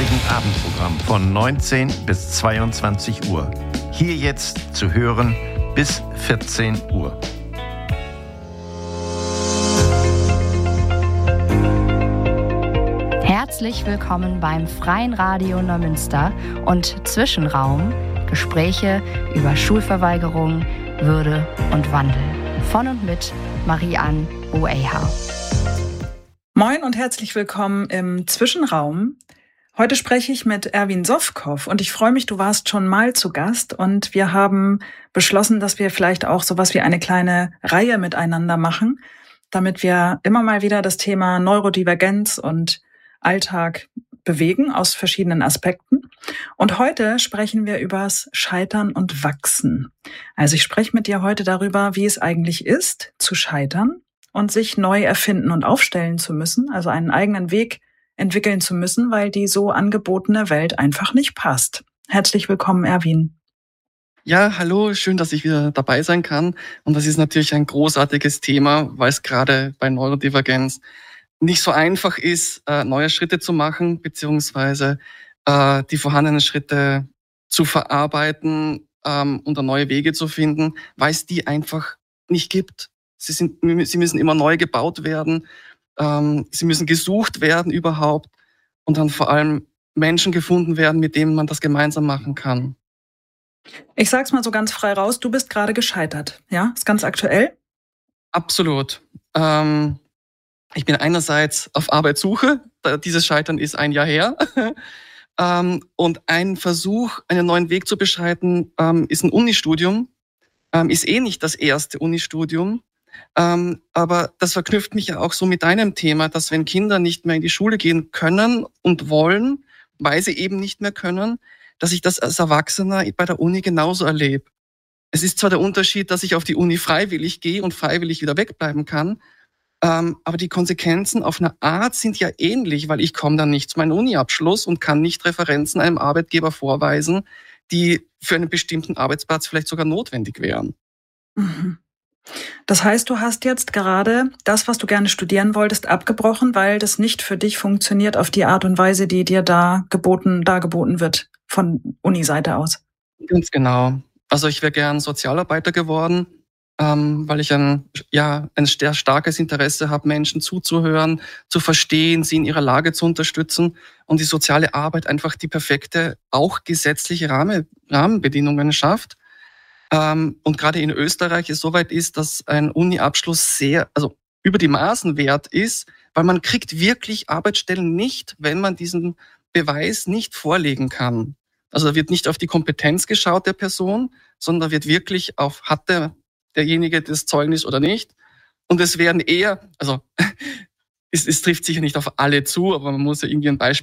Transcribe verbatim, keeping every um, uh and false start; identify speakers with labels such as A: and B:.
A: deutschsprachigen Abendprogramm von neunzehn bis zweiundzwanzig Uhr. Hier jetzt zu hören bis vierzehn Uhr.
B: Herzlich willkommen beim Freien Radio Neumünster und Zwischenraum, Gespräche über Schulverweigerung, Würde und Wandel. Von und mit Marie-Ann Oeha.
C: Moin und herzlich willkommen im Zwischenraum. Heute spreche ich mit Erwin Sowkow und ich freue mich, du warst schon mal zu Gast und wir haben beschlossen, dass wir vielleicht auch sowas wie eine kleine Reihe miteinander machen, damit wir immer mal wieder das Thema Neurodivergenz und Alltag bewegen aus verschiedenen Aspekten. Und heute sprechen wir übers Scheitern und Wachsen. Also ich spreche mit dir heute darüber, wie es eigentlich ist, zu scheitern und sich neu erfinden und aufstellen zu müssen, also einen eigenen Weg entwickeln zu müssen, weil die so angebotene Welt einfach nicht passt. Herzlich willkommen, Erwin.
D: Ja, hallo, schön, dass ich wieder dabei sein kann. Und das ist natürlich ein großartiges Thema, weil es gerade bei Neurodivergenz nicht so einfach ist, äh, neue Schritte zu machen, beziehungsweise äh, die vorhandenen Schritte zu verarbeiten ähm, und neue Wege zu finden, weil es die einfach nicht gibt. Sie sind, sie müssen immer neu gebaut werden. Ähm, sie müssen gesucht werden überhaupt und dann vor allem Menschen gefunden werden, mit denen man das gemeinsam machen kann.
C: Ich sag's mal so ganz frei raus, du bist gerade gescheitert, ja? Ist ganz aktuell?
D: Absolut. Ähm, ich bin einerseits auf Arbeitssuche, dieses Scheitern ist ein Jahr her. ähm, und ein Versuch, einen neuen Weg zu beschreiten, ähm, ist ein Unistudium. Ähm, ist eh nicht das erste Unistudium. Ähm, aber das verknüpft mich ja auch so mit deinem Thema, dass wenn Kinder nicht mehr in die Schule gehen können und wollen, weil sie eben nicht mehr können, dass ich das als Erwachsener bei der Uni genauso erlebe. Es ist zwar der Unterschied, dass ich auf die Uni freiwillig gehe und freiwillig wieder wegbleiben kann, ähm, aber die Konsequenzen auf eine Art sind ja ähnlich, weil ich komme dann nicht zu meinem Uni-Abschluss und kann nicht Referenzen einem Arbeitgeber vorweisen, die für einen bestimmten Arbeitsplatz vielleicht sogar notwendig wären.
C: Mhm. Das heißt, du hast jetzt gerade das, was du gerne studieren wolltest, abgebrochen, weil das nicht für dich funktioniert auf die Art und Weise, die dir da geboten, dargeboten wird von Uni-Seite aus.
D: Ganz genau. Also ich wäre gern Sozialarbeiter geworden, ähm, weil ich ein, ja, ein sehr starkes Interesse habe, Menschen zuzuhören, zu verstehen, sie in ihrer Lage zu unterstützen und die soziale Arbeit einfach die perfekte, auch gesetzliche Rahmen, Rahmenbedingungen schafft. Ähm, und gerade in Österreich es soweit ist, dass ein Uni-Abschluss sehr, also über die Maßen wert ist, weil man kriegt wirklich Arbeitsstellen nicht, wenn man diesen Beweis nicht vorlegen kann. Also da wird nicht auf die Kompetenz geschaut der Person, sondern da wird wirklich auf, hat der, derjenige das Zeugnis oder nicht. Und es werden eher, also es, es trifft sicher nicht auf alle zu, aber man muss ja irgendwie ein Beispiel